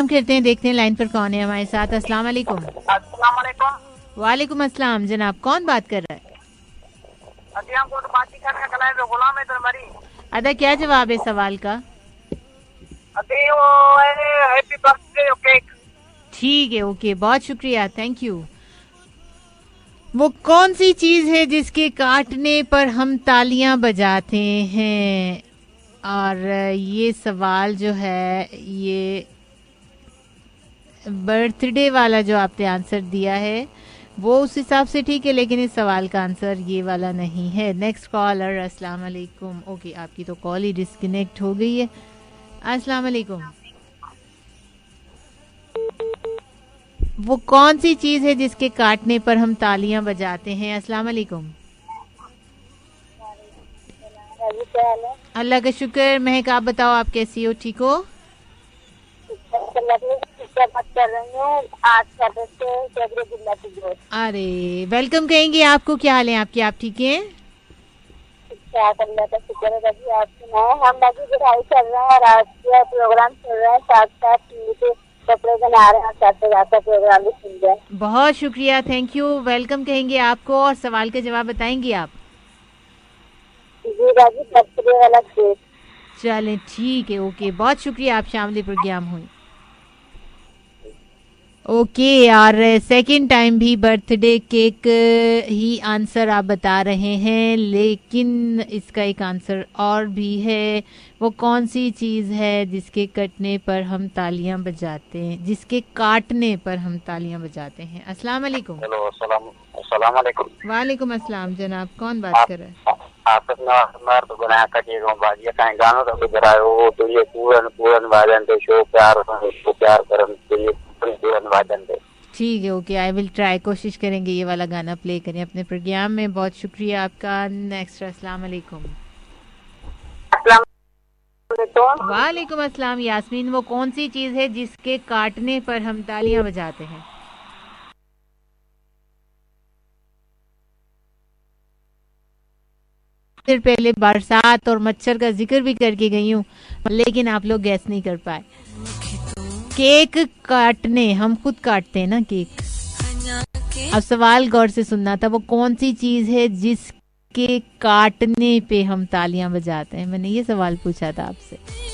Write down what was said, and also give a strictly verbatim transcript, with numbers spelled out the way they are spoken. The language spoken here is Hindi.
सलाम करते हैं, देखते हैं लाइन पर कौन है हमारे साथ। अस्सलाम वालेकुम। अस्सलाम वालेकुम। वालेकुम अस्सलाम। जनाब कौन बात कर रहा है? गुलाम है तो मरी। अदा क्या जवाब है सवाल का? अभी वो हैप्पी बर्थडे केक। ठीक है, ओके, बहुत शुक्रिया, थैंक यू। वो कौन सी चीज है जिसके काटने पर हम तालियां बजाते हैं? और ये सवाल जो है, ये बर्थडे वाला जो आपने आंसर दिया है वो उस हिसाब से ठीक है, लेकिन इस सवाल का आंसर ये वाला नहीं है। Next collar. अस्सलाम वालेकुम। ओके, आपकी तो कॉल ही डिस्कनेक्ट हो गई है। अस्सलाम वालेकुम। वो कौन सी चीज है जिसके काटने पर हम तालियां बजाते हैं? अस्सलाम वालेकुम। अल्लाह का शुक्र। महक, आप बताओ, आप कैसी हो? ठीक हो? अरे वेलकम कहेंगे आपको। क्या हाल है आपके? आप ठीक हैं? अल्लाह का शुक्र है। रवि, आप सुनाए? हम नदी पढ़ाई कर रहे हैं, राष्ट्रीय प्रोग्राम चल रहे हैं, साथ साथ के कपड़े बना रहे हैं, साथ साथ प्रोग्राम भी सुन रहे हैं। बहुत शुक्रिया, थैंक यू। वेलकम कहेंगे आपको और सवाल का जवाब बताएंगे आप? जी राजी, बर्थडे वाला केक। चलें, ठीक है, ओके, बहुत शुक्रिया, आप शामिल प्रोग्राम हुई। ओके, और सेकंड टाइम भी बर्थडे केक ही आंसर आप बता रहे हैं, लेकिन इसका एक आंसर और भी है। वो कौन सी चीज़ है जिसके कटने पर हम तालियां बजाते हैं, जिसके काटने पर हम तालियां बजाते हैं? अस्सलाम वालेकुम। हेलो, अस्सलाम अस्सलाम वालेकुम। वालेकुम अस्सलाम। जनाब कौन बात कर रहा है? आप नर तो बनाया कटिएगा बाजी का गाना तो गुजरायो तो ये पूरन पूरन वादन तो शो प्यार को प्यार करन तो ये पूरन वादन दे। ठीक है, ओके, आई विल ट्राई, कोशिश करेंगे ये वाला गाना प्ले करें अपने प्रोग्राम में। बहुत शुक्रिया आपका। नेक्स्ट। अस्सलाम वालेकुम। वालेकुम अस्सलाम। यास्मीन, वो कौन सी चीज है जिसके काटने पर हम तालियां बजाते हैं? फिर पहले बरसात और मच्छर का जिक्र भी करके गई हूँ, लेकिन आप लोग गैस नहीं कर पाए। केक काटने, हम खुद काटते हैं ना केक। अब सवाल गौर से सुनना था, वो कौन सी चीज है जिसके काटने पे हम तालियां बजाते हैं? मैंने ये सवाल पूछा था आपसे।